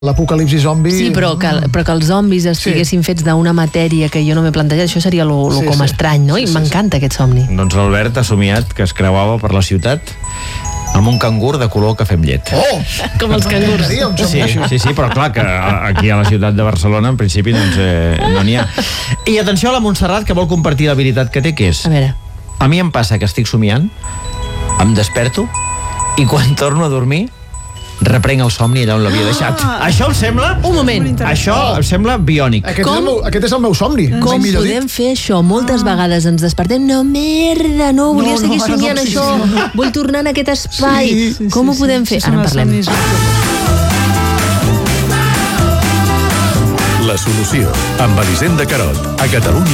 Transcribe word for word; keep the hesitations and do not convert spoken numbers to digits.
l'apocalipsi zombi... Sí, però que, però que els zombis estiguessin sí. fets d'una matèria que jo no m'he plantejat, això seria lo, lo sí, com sí. estrany, no? I sí, m'encanta sí. aquest somni. Doncs l'Albert ha somiat que es creuava per la ciutat amb un cangur de color cafè amb llet. Oh! Com els cangurs. Sí, sí, sí, però clar, que aquí a la ciutat de Barcelona en principi doncs, eh, no n'hi ha. I atenció a la Montserrat, que vol compartir l'habilitat que té, que és... A veure. A mi em passa que estic somiant, em desperto, i quan torno a dormir reprenc el somni allà on l'havia deixat. Ah, això em sembla... Un moment. Això em sembla biònic. Aquest, és el, meu, aquest és el meu somni. Com podem dit? fer això? Moltes ah. vegades ens despertem. No, merda, no, volia no, seguir no, somiant no, això. Sí, no. Vull tornar en aquest espai. Sí, sí, Com sí, ho podem sí, fer? Sí, Ara en parlem. La solució, amb Elisenda Carot, a Catalunya.